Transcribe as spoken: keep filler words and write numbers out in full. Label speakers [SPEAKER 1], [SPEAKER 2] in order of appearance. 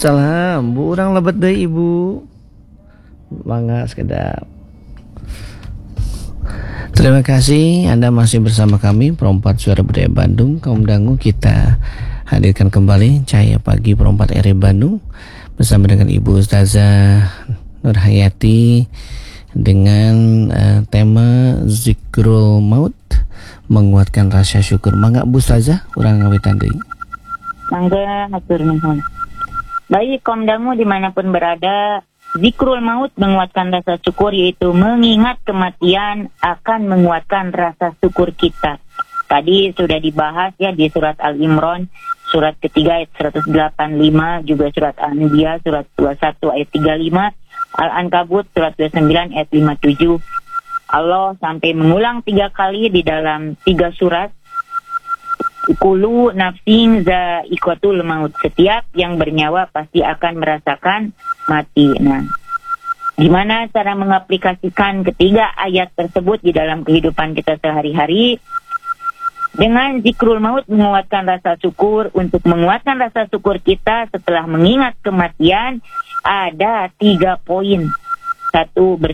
[SPEAKER 1] Salam, Bu urang lebet deui Ibu. Mangga sekedap. Terima kasih Anda masih bersama kami Perempat Suara Budaya Bandung. Kaum dangu, kita hadirkan kembali Cahaya Pagi Perempat R I Bandung bersama dengan Ibu Ustazah Nurhayati dengan uh, tema Zikrul Maut, menguatkan rasa syukur. Mangga Bu Ustazah, urang ngawitan deui.
[SPEAKER 2] Mangga hatur nuhun. Baik kaum dangu dimanapun berada, Zikrul Maut menguatkan rasa syukur, yaitu mengingat kematian akan menguatkan rasa syukur kita. Tadi sudah dibahas ya di surat Al-Imran, surat ketiga ayat seratus delapan puluh lima, juga surat Al-Anbiya surat dua puluh satu ayat tiga puluh lima, Al-Ankabut surat dua puluh sembilan ayat lima puluh tujuh. Allah sampai mengulang tiga kali di dalam tiga surat. Kulu nafsin za'iqatul maut, setiap yang bernyawa pasti akan merasakan mati. Nah, gimana cara mengaplikasikan ketiga ayat tersebut di dalam kehidupan kita sehari-hari? Dengan zikrul maut menguatkan rasa syukur. Untuk menguatkan rasa syukur kita setelah mengingat kematian, ada tiga poin. Satu,